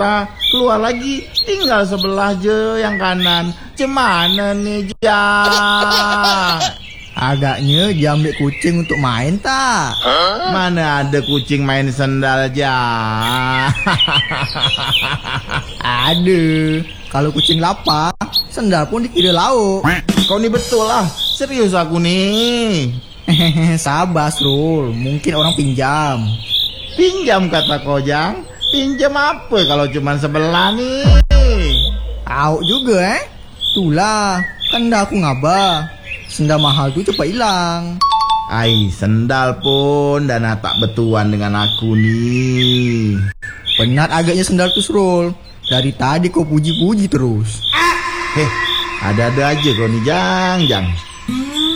keluar lagi, tinggal sebelah je yang kanan. Cemana nih Jang? Agaknya dia ambil kucing untuk main tak? Mana ada kucing main sendal Jang? Aduh, kalau kucing lapar, sendal pun dikira lauk. Kau nih betul lah, serius aku nih. Sabar Srul, mungkin orang pinjam. Pinjam kata kau Jang? Pinjam apa kalau cuma sebelah nih? Tahu juga Itulah, kan dah aku ngaba. Sendal mahal tuh cepat hilang. Ai, sendal pun Dana tak betuan dengan aku nih. Penat agaknya sendal tuh Srul. Dari tadi kau puji-puji terus. Ada-ada aja kau nih Jang.